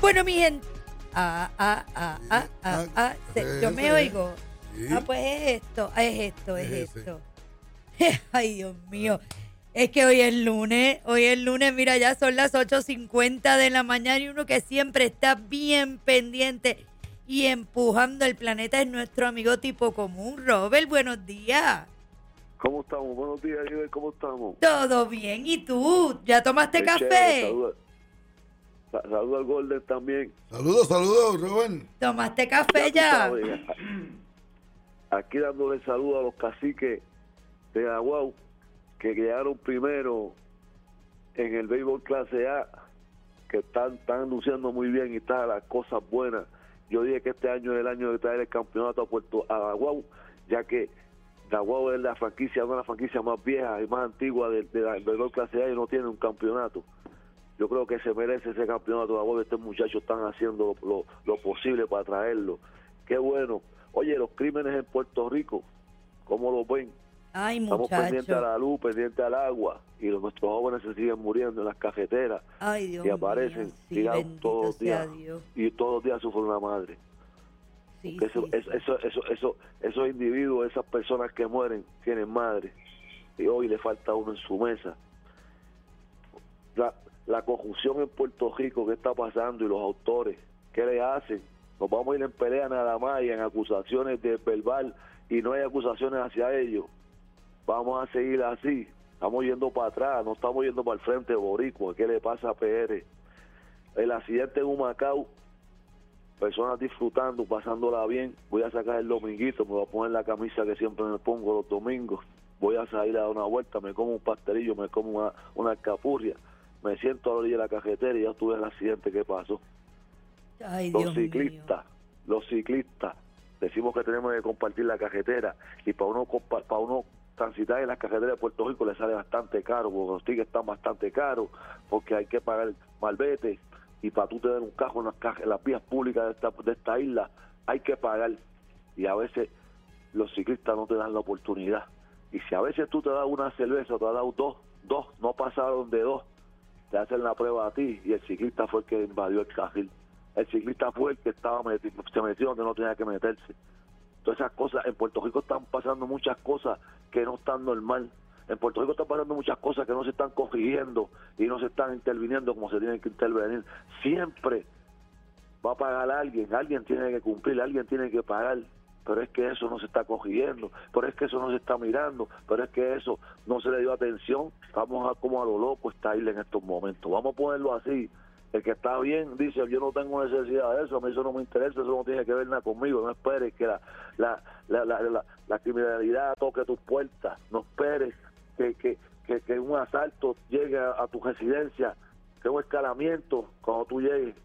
Bueno, mi gente. Yo me oigo. Sí. Pues es esto. Ay, Dios mío. Es que hoy es lunes, mira, ya son las 8:50 de la mañana y uno que siempre está bien pendiente y empujando el planeta es nuestro amigo tipo común. Robert, buenos días. ¿Cómo estamos? Buenos días, Iber, ¿cómo estamos? Todo bien, ¿y tú? ¿Ya tomaste Qué café? chévere, saluda al Golden también. Saludos, Rubén. ¿Tomaste café tú ya? sabes, aquí dándole saludos a los caciques de Aguau que llegaron primero en el béisbol clase A, que están luciendo muy bien y están las cosas buenas. Yo dije que este año es el año de traer el campeonato a Aguau, ya que Aguau es la franquicia, una de las franquicias más viejas y más antiguas del béisbol clase A y no tiene un campeonato. Yo creo que se merece ese campeonato de Aguau. Estos muchachos están haciendo lo posible para traerlo. Qué bueno. Oye, los crímenes en Puerto Rico, ¿cómo los ven? Ay, Estamos pendientes a muchacho. la luz, pendientes al agua, y nuestros jóvenes se siguen muriendo en las cafeteras Ay, Dios y aparecen mío. Sí, tirados bendito todos los sea días, Dios. y todos los días sufren una madre. Sí, Que sí. esos individuos, esas personas que mueren, tienen madre, y hoy le falta uno en su mesa. La conjunción en Puerto Rico, ¿qué está pasando? Y los autores, ¿qué le hacen? Nos vamos a ir en pelea nada más y en acusaciones de verbal, y no hay acusaciones hacia ellos. Vamos a seguir así, estamos yendo para atrás, no estamos yendo para el frente, boricua. ¿Qué le pasa a PR? El accidente en Humacao, personas disfrutando, pasándola bien. Voy a sacar el dominguito, me voy a poner la camisa que siempre me pongo los domingos, voy a salir a dar una vuelta, me como un pastelillo, me como una alcapurria, me siento a la orilla de la cajetera y ya tuve el accidente que pasó. Ay, Los Dios mío. ciclistas, decimos que tenemos que compartir la carretera, y para uno transitar en las carreteras de Puerto Rico le sale bastante caro, porque los tickets están bastante caros, porque hay que pagar malvete, y para tú tener un carro en las vías públicas de esta isla hay que pagar, y a veces los ciclistas no te dan la oportunidad, y si a veces tú te das una cerveza, te has dado dos, no pasaron de dos, te hacen la prueba a ti, y el ciclista fue el que invadió el carril. El ciclista fue el que se metió donde no tenía que meterse. Todas esas cosas, en Puerto Rico están pasando muchas cosas que no están normal. En Puerto Rico están pasando muchas cosas que no se están corrigiendo y no se están interviniendo como se tienen que intervenir. Siempre va a pagar alguien tiene que cumplir, alguien tiene que pagar, pero es que eso no se está corrigiendo, pero es que eso no se está mirando, pero es que eso no se le dio atención. Vamos como a lo loco esta isla en estos momentos. Vamos a ponerlo así. El que está bien dice, yo no tengo necesidad de eso, a mí eso no me interesa, eso no tiene que ver nada conmigo. No esperes que la criminalidad toque tus puertas, no esperes que un asalto llegue a tu residencia, que un escalamiento cuando tú llegues.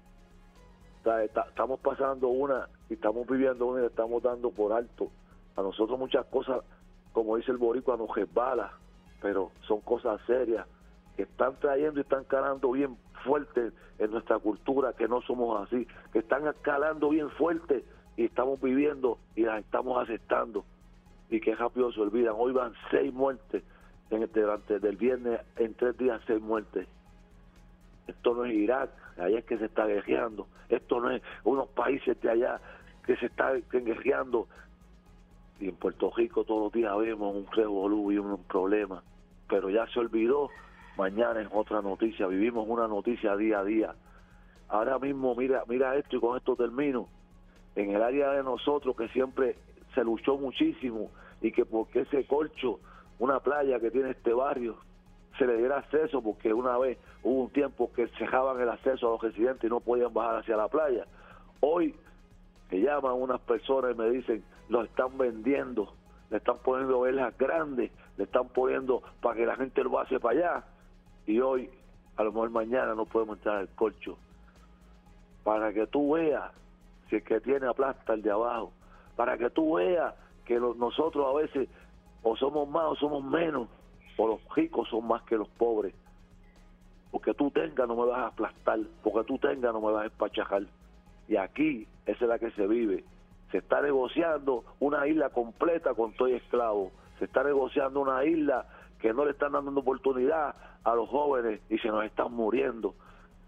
Estamos pasando una y estamos viviendo una y le estamos dando por alto. A nosotros muchas cosas, como dice el boricua, nos resbala, pero son cosas serias que están trayendo y están calando bien fuerte en nuestra cultura, que no somos así, que están escalando bien fuerte y estamos viviendo y las estamos aceptando, y que rápido se olvidan. Hoy van 6 muertes durante del viernes, en 3 días 6 muertes. Esto no es Irak, allá es que se está guerreando. Esto no es unos países de allá que se están guerreando, y en Puerto Rico todos los días vemos un revolú y un problema, pero ya se olvidó. Mañana es otra noticia, vivimos una noticia día a día. Ahora mismo mira esto, y con esto termino. En el área de nosotros, que siempre se luchó muchísimo, y que porque ese Corcho, una playa que tiene este barrio, se le diera acceso, porque una vez hubo un tiempo que cerraban el acceso a los residentes y no podían bajar hacia la playa. Hoy me llaman unas personas y me dicen, los están vendiendo, le están poniendo velas grandes, le están poniendo para que la gente lo hace para allá, y hoy, a lo mejor mañana, no podemos entrar al Corcho. Para que tú veas, si el que tiene aplasta el de abajo, para que tú veas que nosotros a veces o somos más o somos menos, o los ricos son más que los pobres. Porque tú tengas no me vas a aplastar, porque tú tengas no me vas a espachajar. Y aquí esa es la que se vive. Se está negociando una isla completa con todo esclavo. Se está negociando una isla que no le están dando oportunidad a los jóvenes y se nos están muriendo.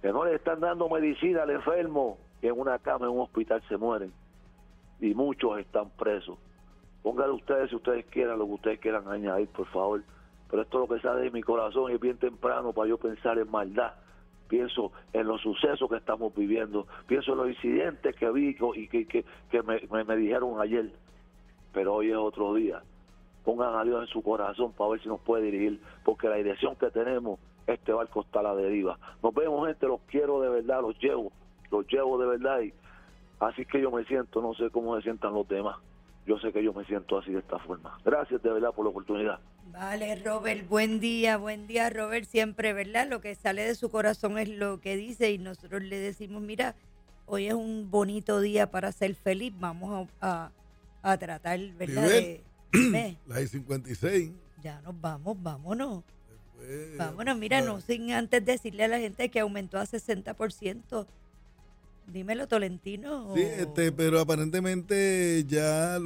que no le están dando medicina al enfermo, y en una cama en un hospital se mueren, y muchos están presos. Pónganle ustedes, si ustedes quieran, lo que ustedes quieran añadir, por favor. Pero esto es lo que sale de mi corazón y es bien temprano para yo pensar en maldad. Pienso en los sucesos que estamos viviendo, pienso en los incidentes que vi y que me dijeron ayer. Pero hoy es otro día. Pongan a Dios en su corazón para ver si nos puede dirigir, porque la dirección que tenemos, este barco está a la deriva. Nos vemos, gente, los quiero de verdad, los llevo de verdad. Y así que yo me siento, no sé cómo se sientan los demás. Yo sé que yo me siento así, de esta forma. Gracias de verdad por la oportunidad. Vale, Robert, buen día, Robert, siempre, ¿verdad? Lo que sale de su corazón es lo que dice y nosotros le decimos, mira, hoy es un bonito día para ser feliz, vamos a tratar, ¿verdad? La I-56. Ya nos vamos, vámonos. Después, Vámonos, mira, no sin antes decirle a la gente que aumentó a 60%. Dímelo, Tolentino. Sí, pero aparentemente ya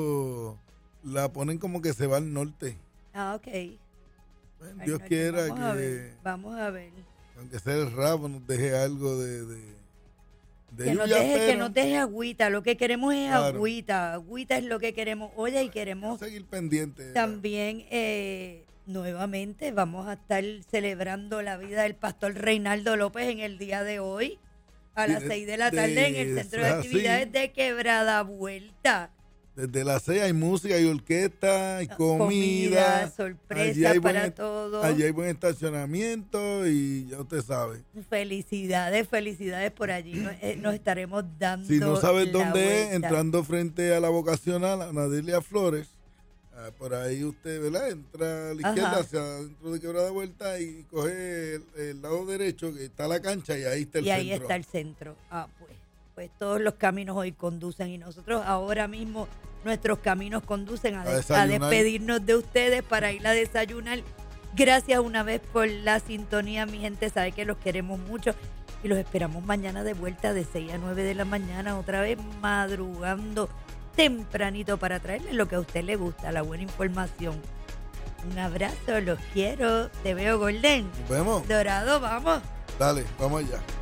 la ponen como que se va al norte. Ah, ok. Bueno, Dios quiera vamos a ver. Aunque sea el rabo, nos deje algo de que nos deje agüita. Lo que queremos es agüita. Agüita es lo que queremos. Oye, y queremos seguir pendientes. También, nuevamente, vamos a estar celebrando la vida del pastor Reinaldo López en el día de hoy. A las 6 de la tarde en el Centro de Actividades de Quebrada Vuelta. Desde las 6 hay música, hay orquesta, hay comida. Sorpresa para todos. Allí hay buen estacionamiento y ya usted sabe. Felicidades por allí. Nos estaremos dando. Si no sabes dónde vuelta. es, entrando frente a la vocacional, a Nadelia Flores. Por ahí usted, ¿verdad? Entra a la izquierda hacia dentro de Quebrada Vuelta y coge el lado derecho, que está la cancha, y ahí está el centro. Y ahí está el centro. Pues todos los caminos hoy conducen y nosotros ahora mismo nuestros caminos conducen a despedirnos de ustedes para ir a desayunar. Gracias una vez por la sintonía, mi gente. Sabe que los queremos mucho y los esperamos mañana de vuelta de 6 a 9 de la mañana, otra vez madrugando tempranito para traerles lo que a usted le gusta, la buena información. Un abrazo, los quiero. Te veo, Golden. Nos vemos. Dorado, vamos. Dale, vamos allá.